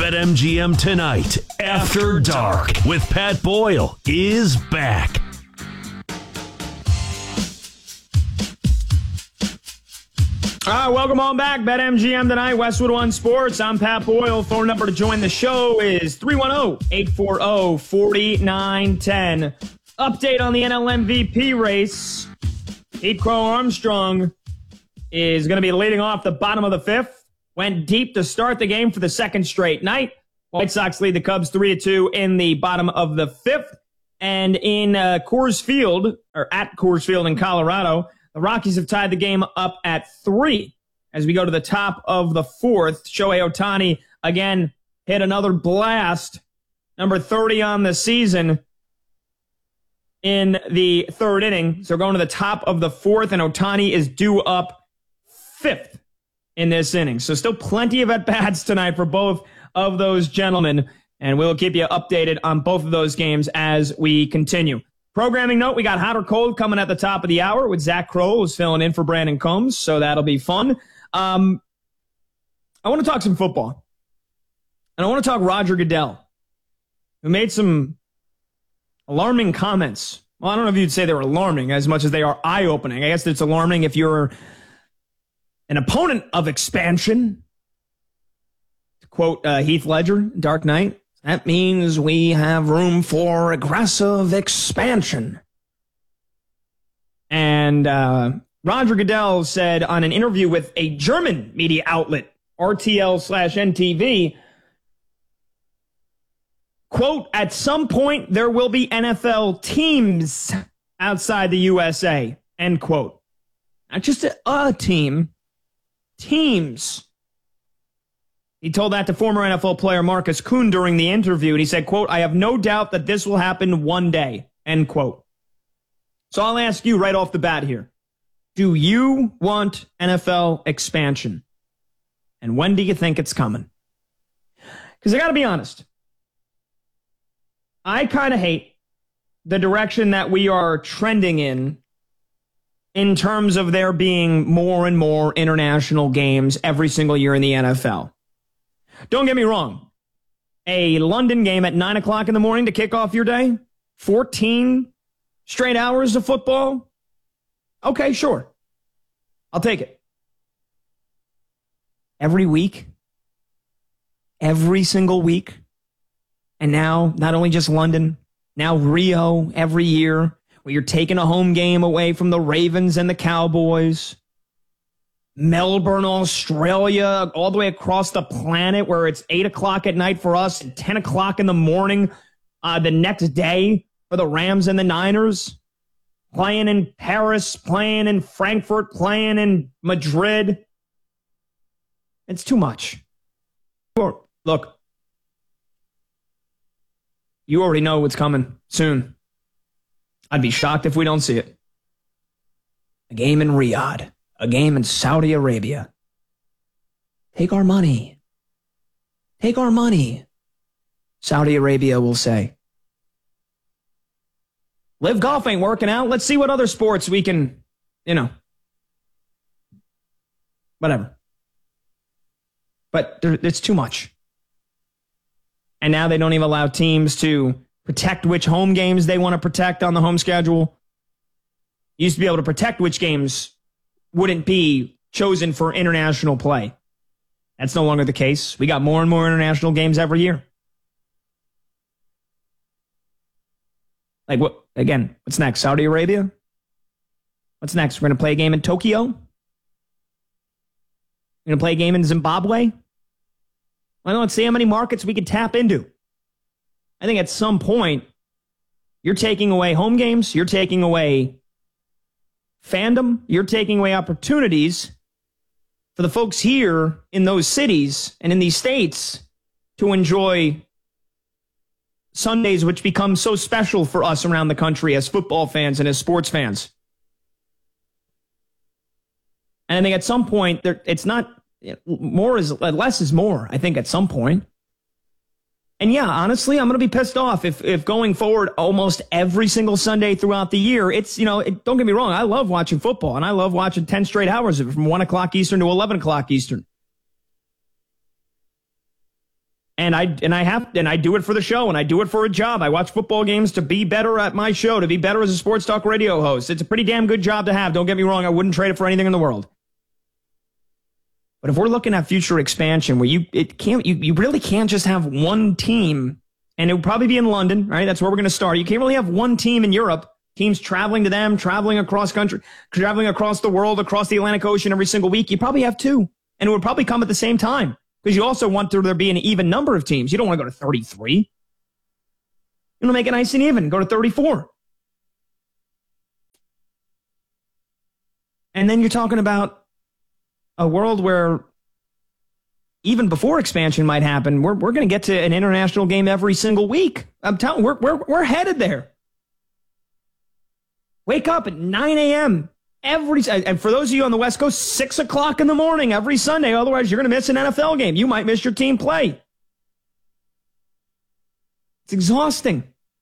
BetMGM Tonight, After Dark, with Pat Boyle, is back. All right, welcome on back. BetMGM Tonight, Westwood One Sports. I'm Pat Boyle. Phone number to join the show is 310-840-4910. Update on the NL MVP race. Pete Crow Armstrong is going to be leading off the bottom of the fifth. Went deep to start the game for the second straight night. White Sox lead the Cubs 3-2 in the bottom of the fifth. And in Coors Field, or at Coors Field in Colorado, the Rockies have tied the game up at 3 as we go to the top of the fourth. Shohei Ohtani, again, hit another blast, number 30 on the season in the third inning. So we're going to the top of the fourth, and Ohtani is due up 5th in this inning. So still plenty of at-bats tonight for both of those gentlemen, and we'll keep you updated on both of those games as we continue. Programming note, we got Hot or Cold coming at the top of the hour with Zach Kroll, who's filling in for Brandon Combs, so that'll be fun. I want to talk some football. And I want to talk Roger Goodell, who made some alarming comments. Well, I don't know if you'd say they were alarming as much as they are eye-opening. I guess it's alarming if you're an opponent of expansion. To quote Heath Ledger, Dark Knight, that means we have room for aggressive expansion. And Roger Goodell said on an interview with a German media outlet, RTL/NTV, quote, at some point there will be NFL teams outside the USA, end quote. Not just a team, teams. He told that to former NFL player Marcus Kuhn during the interview, and he said, quote, I have no doubt that this will happen one day, end quote. So I'll ask you right off the bat here. Do you want NFL expansion? And when do you think it's coming? Because I got to be honest. I kind of hate the direction that we are trending in terms of there being more and more international games every single year in the NFL. Don't get me wrong. A London game at 9 o'clock in the morning to kick off your day? 14 straight hours of football? Okay, sure. I'll take it. Every week? Every single week? And now, not only just London, now Rio every year, where you're taking a home game away from the Ravens and the Cowboys. Melbourne, Australia, all the way across the planet, where it's 8 o'clock at night for us and 10 o'clock in the morning the next day for the Rams and the Niners. Playing in Paris, playing in Frankfurt, playing in Madrid. It's too much. Look, you already know what's coming soon. I'd be shocked if we don't see it. A game in Riyadh. A game in Saudi Arabia. Take our money. Take our money. Saudi Arabia will say. Live Golf ain't working out. Let's see what other sports we can, whatever. But it's too much. And now they don't even allow teams to protect which home games they want to protect on the home schedule. You used to be able to protect which games wouldn't be chosen for international play. That's no longer the case. We got more and more international games every year. Like, what? Again, what's next? Saudi Arabia? What's next? We're going to play a game in Tokyo? We're going to play a game in Zimbabwe? Well, let's see how many markets we could tap into. I think at some point, you're taking away home games, you're taking away fandom, you're taking away opportunities for the folks here in those cities and in these states to enjoy Sundays, which become so special for us around the country as football fans and as sports fans. And I think at some point, it's not more is less is more, I think, at some point. And yeah, honestly, I'm going to be pissed off if going forward almost every single Sunday throughout the year, it's, don't get me wrong, I love watching football, and I love watching 10 straight hours of it from 1 o'clock Eastern to 11 o'clock Eastern. And I do it for the show, and I do it for a job. I watch football games to be better at my show, to be better as a sports talk radio host. It's a pretty damn good job to have. Don't get me wrong. I wouldn't trade it for anything in the world. But if we're looking at future expansion where you really can't just have one team, and it would probably be in London, right? That's where we're going to start. You can't really have one team in Europe, teams traveling to them, traveling across country, traveling across the world, across the Atlantic Ocean every single week. You probably have two, and it would probably come at the same time because you also want there to be an even number of teams. You don't want to go to 33. You want to make it nice and even, go to 34. And then you're talking about a world where even before expansion might happen, we're going to get to an international game every single week. I'm telling you, we're headed there. Wake up at 9 a.m. And for those of you on the West Coast, 6 o'clock in the morning every Sunday. Otherwise, you're going to miss an NFL game. You might miss your team play. It's exhausting.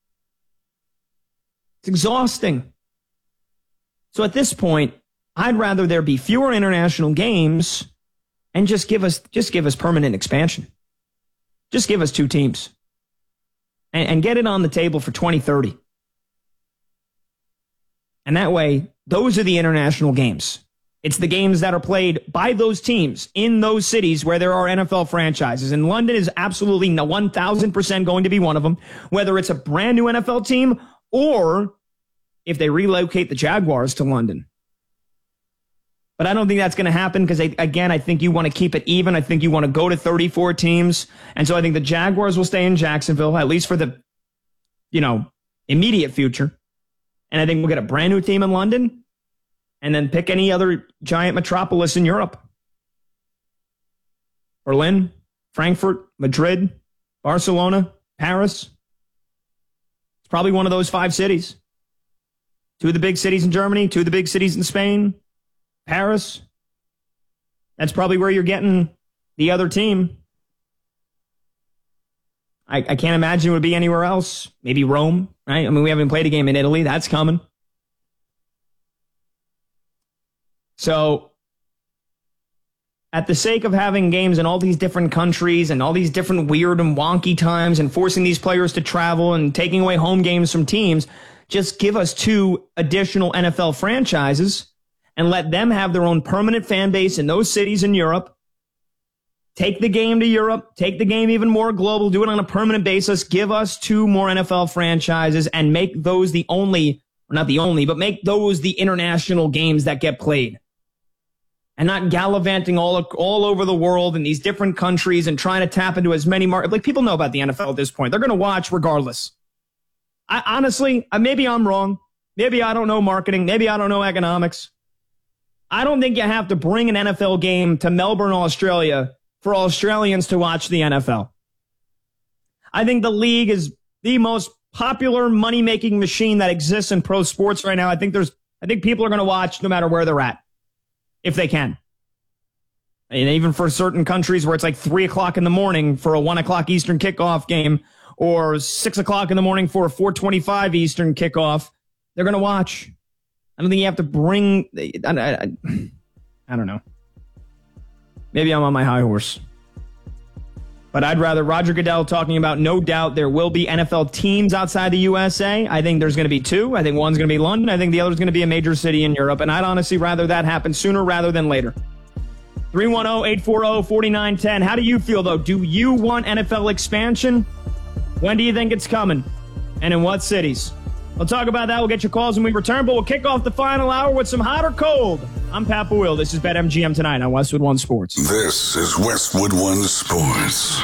It's exhausting. So at this point, I'd rather there be fewer international games and just give us permanent expansion. Just give us two teams and get it on the table for 2030. And that way, those are the international games. It's the games that are played by those teams in those cities where there are NFL franchises. And London is absolutely 1,000% going to be one of them, whether it's a brand new NFL team or if they relocate the Jaguars to London. But I don't think that's going to happen because, again, I think you want to keep it even. I think you want to go to 34 teams. And so I think the Jaguars will stay in Jacksonville, at least for the, immediate future. And I think we'll get a brand new team in London and then pick any other giant metropolis in Europe. Berlin, Frankfurt, Madrid, Barcelona, Paris. It's probably one of those 5 cities. 2 of the big cities in Germany, 2 of the big cities in Spain. Paris, that's probably where you're getting the other team. I can't imagine it would be anywhere else. Maybe Rome, right? I mean, we haven't played a game in Italy. That's coming. So, at the sake of having games in all these different countries and all these different weird and wonky times and forcing these players to travel and taking away home games from teams, just give us 2 additional NFL franchises and let them have their own permanent fan base in those cities in Europe. Take the game to Europe. Take the game even more global. Do it on a permanent basis. Give us 2 more NFL franchises and make those the only, or not the only, but make those the international games that get played. And not gallivanting all over the world in these different countries and trying to tap into as many markets. Like, people know about the NFL at this point. They're going to watch regardless. Honestly, maybe I'm wrong. Maybe I don't know marketing. Maybe I don't know economics. I don't think you have to bring an NFL game to Melbourne, Australia for Australians to watch the NFL. I think the league is the most popular money-making machine that exists in pro sports right now. I think people are going to watch no matter where they're at, if they can. And even for certain countries where it's like 3 o'clock in the morning for a 1 o'clock Eastern kickoff game or 6 o'clock in the morning for a 4:25 Eastern kickoff, they're going to watch. I don't think you have to bring... I don't know. Maybe I'm on my high horse. But I'd rather Roger Goodell talking about, no doubt there will be NFL teams outside the USA. I think there's going to be 2. I think one's going to be London. I think the other's going to be a major city in Europe. And I'd honestly rather that happen sooner rather than later. 310-840-4910. How do you feel, though? Do you want NFL expansion? When do you think it's coming? And in what cities? We'll talk about that. We'll get your calls when we return, but we'll kick off the final hour with some hot or cold. I'm Pat Boyle. This is BetMGM Tonight on Westwood One Sports. This is Westwood One Sports.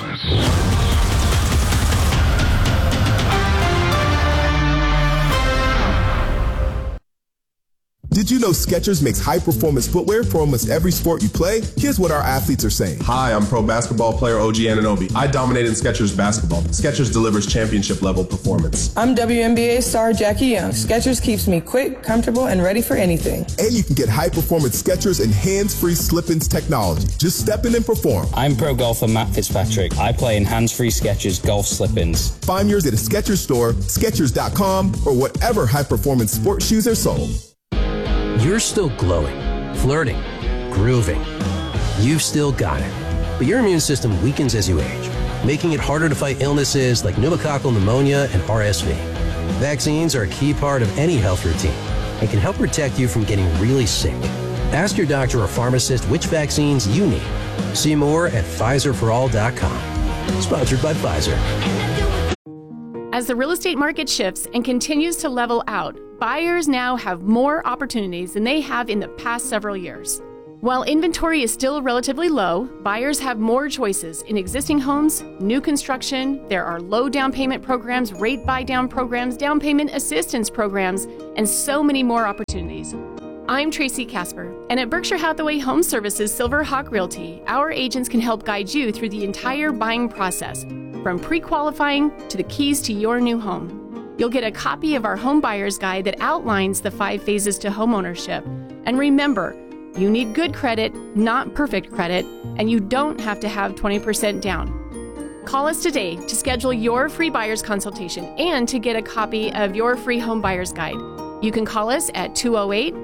Did you know Skechers makes high-performance footwear for almost every sport you play? Here's what our athletes are saying. Hi, I'm pro basketball player OG Anunoby. I dominate in Skechers basketball. Skechers delivers championship-level performance. I'm WNBA star Jackie Young. Skechers keeps me quick, comfortable, and ready for anything. And you can get high-performance Skechers and hands-free slip-ins technology. Just step in and perform. I'm pro golfer Matt Fitzpatrick. I play in hands-free Skechers golf slip-ins. Find yours at a Skechers store, Skechers.com, or whatever high-performance sports shoes are sold. You're still glowing, flirting, grooving. You've still got it. But your immune system weakens as you age. making it harder to fight illnesses like pneumococcal pneumonia and RSV. Vaccines are a key part of any health routine and can help protect you from getting really sick. Ask your doctor or pharmacist which vaccines you need. See more at PfizerForAll.com. Sponsored by Pfizer. As the real estate market shifts and continues to level out, buyers now have more opportunities than they have in the past several years. While inventory is still relatively low, buyers have more choices in existing homes, new construction. There are low down payment programs, rate buy down programs, down payment assistance programs, and so many more opportunities. I'm Tracy Casper, and at Berkshire Hathaway Home Services Silver Hawk Realty, our agents can help guide you through the entire buying process, from pre-qualifying to the keys to your new home. You'll get a copy of our Home Buyer's Guide that outlines the 5 phases to homeownership. And remember, you need good credit, not perfect credit, and you don't have to have 20% down. Call us today to schedule your free buyer's consultation and to get a copy of your free Home Buyer's Guide. You can call us at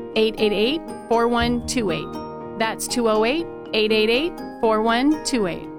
208-888-4128. That's 208-888-4128.